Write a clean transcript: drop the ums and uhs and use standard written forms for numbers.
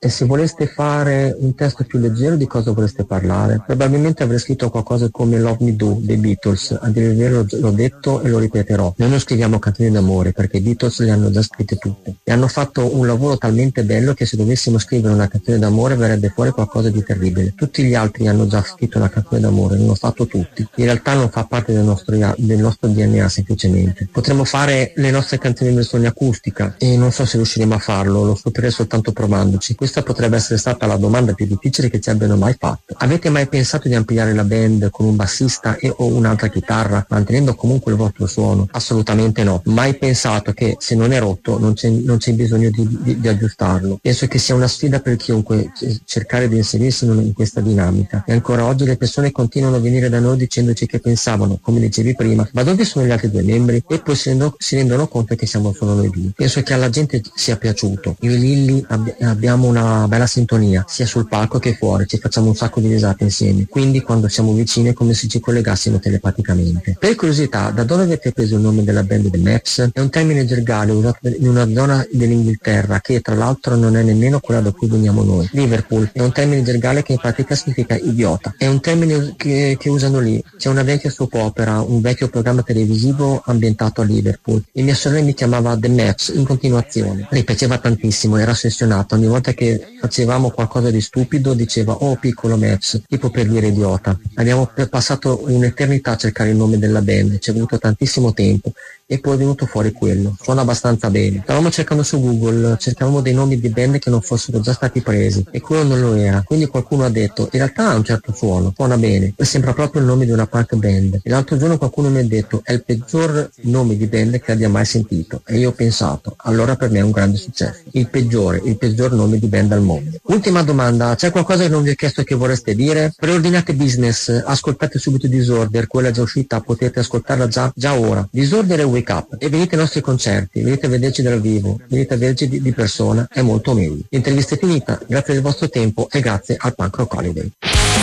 E se voleste fare un testo più leggero, di cosa vorreste parlare? Probabilmente avrei scritto qualcosa come Love Me Do dei Beatles. A dire il vero l'ho detto e lo ripeterò. Noi non scriviamo canzoni d'amore perché i Beatles le hanno già scritte tutte. E hanno fatto un lavoro talmente bello che se dovessimo scrivere una canzone d'amore verrebbe fuori qualcosa di terribile. Tutti gli altri hanno già scritto una canzone d'amore, l'hanno fatto tutti. In realtà non fa parte del nostro DNA semplicemente. Potremmo fare le nostre canzoni in versione acustica e non so se riusciremo a farlo, lo scoprirei soltanto provandoci. Questa potrebbe essere stata la domanda più difficile che ci abbiano mai fatto. Avete mai pensato di ampliare la band con un bassista e o un'altra chitarra, mantenendo comunque il vostro suono? Assolutamente no. Mai pensato che se non è rotto non c'è bisogno di aggiustarlo. Penso che sia una sfida per chiunque cercare di inserirsi in questa dinamica. E ancora oggi le persone continuano a venire da noi dicendoci che pensavano, come dicevi prima, ma dove sono gli altri due membri? E poi si rendono conto che siamo solo noi due. Penso che alla gente sia piaciuto. Io e Lilli abbiamo una bella sintonia, sia sul palco che fuori, ci facciamo un sacco di risate insieme. Quindi quando siamo vicini è come se ci collegassimo telepaticamente. Per curiosità, da dove avete preso il nome della band The Maps? È un termine gergale usato in una zona dell'Inghilterra che tra l'altro non è nemmeno quella da cui veniamo noi. Liverpool è un termine gergale che in pratica significa idiota. È un termine che usano lì. C'è una vecchia soap opera, un vecchio programma televisivo ambientato a Liverpool e mia sorella mi chiamava The Maps in continuazione. Le piaceva tantissimo, era ossessionata. Ogni volta che facevamo qualcosa di stupido diceva oh piccolo Maps, tipo per dire idiota. Abbiamo passato un'eternità a cercare il nome della band, ci è voluto tantissimo tempo e poi è venuto fuori quello. Suona abbastanza bene. Stavamo cercando su Google, cercavamo dei nomi di band che non fossero già stati presi e quello non lo era, quindi qualcuno ha detto in realtà ha un certo suono, suona bene e sembra proprio il nome di una punk band. E l'altro giorno qualcuno mi ha detto è il peggior nome di band che abbia mai sentito e io ho pensato allora per me è un grande successo, il peggior nome di band al mondo. Ultima domanda, c'è qualcosa che non vi ho chiesto che vorreste dire? Preordinate Business, ascoltate subito Disorder, quella già uscita, potete ascoltarla già ora. Disorder e Wake Up e venite ai nostri concerti, venite a vederci dal vivo, venite a vederci di persona, è molto meglio. L'intervista è finita, grazie del vostro tempo e grazie al Punk Rock Holiday.